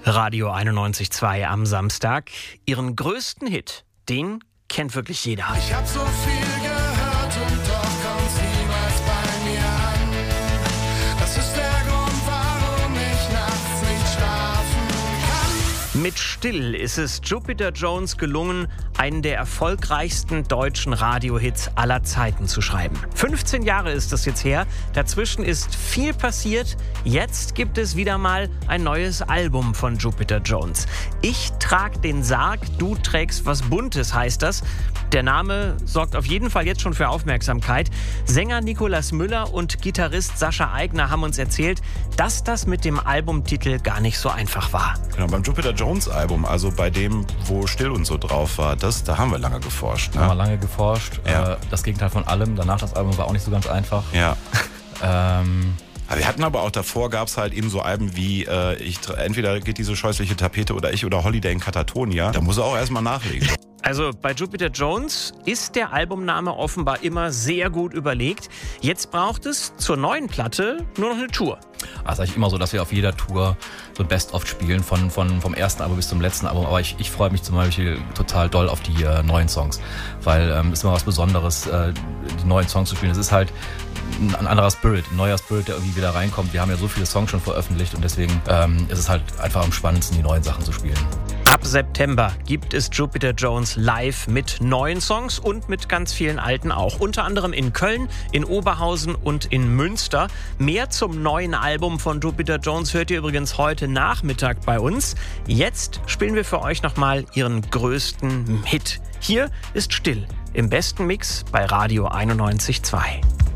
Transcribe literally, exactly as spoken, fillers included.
Radio einundneunzig Komma zwei am Samstag. Ihren größten Hit, den kennt wirklich jeder. Ich hab so viel gehört und doch kommt's niemals bei mir an. Das ist der Grund, warum ich nachts nicht schlafen kann. Mit Still ist es Jupiter Jones gelungen, einen der erfolgreichsten deutschen Radiohits aller Zeiten zu schreiben. fünfzehn Jahre ist das jetzt her. Dazwischen ist viel passiert. Jetzt gibt es wieder mal ein neues Album von Jupiter Jones. Ich trag den Sarg, du trägst was Buntes, heißt das. Der Name sorgt auf jeden Fall jetzt schon für Aufmerksamkeit. Sänger Nikolaus Müller und Gitarrist Sascha Aigner haben uns erzählt, dass das mit dem Albumtitel gar nicht so einfach war. Genau, beim Jupiter Jones Album, also bei dem, wo Still und so drauf war, das, da haben wir lange geforscht. Ne? Haben wir lange geforscht. Ja. Äh, das Gegenteil von allem. Danach das Album war auch nicht so ganz einfach. Ja. ähm... Wir hatten aber auch davor, gab es halt eben so Alben wie äh, ich, entweder geht diese scheußliche Tapete oder ich oder Holiday in Katatonia. Da muss er auch erstmal nachlegen. Also bei Jupiter Jones ist der Albumname offenbar immer sehr gut überlegt. Jetzt braucht es zur neuen Platte nur noch eine Tour. Das ist eigentlich immer so, dass wir auf jeder Tour so ein Best-of spielen, von, von, vom ersten Album bis zum letzten Album. Aber ich, ich freue mich zum Beispiel total doll auf die äh, neuen Songs, weil es ähm, ist immer was Besonderes, äh, die neuen Songs zu spielen. Es ist halt ein anderer Spirit, ein neuer Spirit, der irgendwie wieder reinkommt. Wir haben ja so viele Songs schon veröffentlicht und deswegen ähm, ist es halt einfach am spannendsten, die neuen Sachen zu spielen. Ab September gibt es Jupiter Jones live mit neuen Songs und mit ganz vielen alten auch. Unter anderem in Köln, in Oberhausen und in Münster. Mehr zum neuen Album von Jupiter Jones hört ihr übrigens heute Nachmittag bei uns. Jetzt spielen wir für euch nochmal ihren größten Hit. Hier ist Still im besten Mix bei Radio einundneunzig Komma zwei.